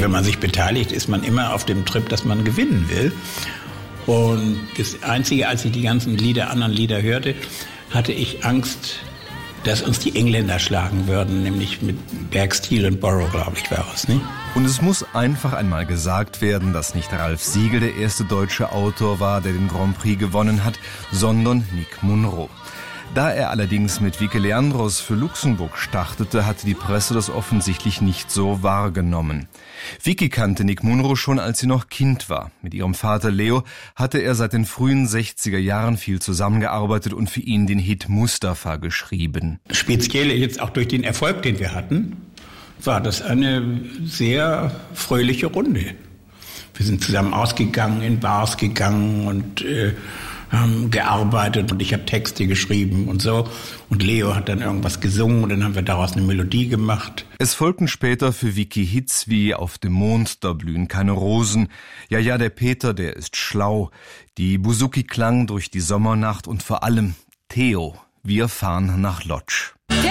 wenn man sich beteiligt, ist man immer auf dem Trip, dass man gewinnen will. Und das Einzige, als ich die ganzen anderen Lieder hörte, hatte ich Angst, dass uns die Engländer schlagen würden, nämlich mit Berg, Steel und Borough, glaube ich, war es, nicht? Und es muss einfach einmal gesagt werden, dass nicht Ralf Siegel der erste deutsche Autor war, der den Grand Prix gewonnen hat, sondern Nick Munro. Da er allerdings mit Vicky Leandros für Luxemburg startete, hatte die Presse das offensichtlich nicht so wahrgenommen. Vicky kannte Nick Munro schon, als sie noch Kind war. Mit ihrem Vater Leo hatte er seit den frühen 60er Jahren viel zusammengearbeitet und für ihn den Hit Mustafa geschrieben. Speziell jetzt auch durch den Erfolg, den wir hatten, war das eine sehr fröhliche Runde. Wir sind zusammen ausgegangen, in Bars gegangen und haben gearbeitet und ich habe Texte geschrieben und so. Und Leo hat dann irgendwas gesungen und dann haben wir daraus eine Melodie gemacht. Es folgten später für Vicky Hits wie Auf dem Mond, da blühen keine Rosen. Ja, ja, der Peter, der ist schlau. Die Buzuki klang durch die Sommernacht und vor allem Theo, wir fahren nach Lodz.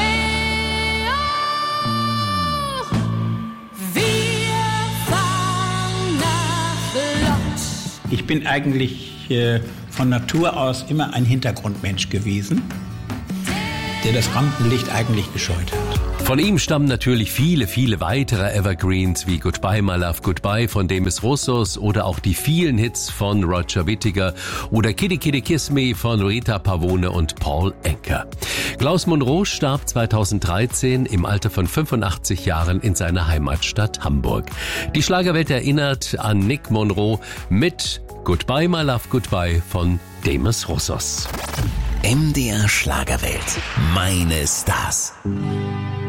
Ich bin eigentlich von Natur aus immer ein Hintergrundmensch gewesen, der das Rampenlicht eigentlich gescheut hat. Von ihm stammen natürlich viele, viele weitere Evergreens wie Goodbye My Love Goodbye von Demis Roussos oder auch die vielen Hits von Roger Whittaker oder Kitty Kitty Kiss Me von Rita Pavone und Paul Anka. Klaus Munro starb 2013 im Alter von 85 Jahren in seiner Heimatstadt Hamburg. Die Schlagerwelt erinnert an Nick Munro mit Goodbye My Love Goodbye von Demis Roussos. MDR Schlagerwelt. Meine Stars.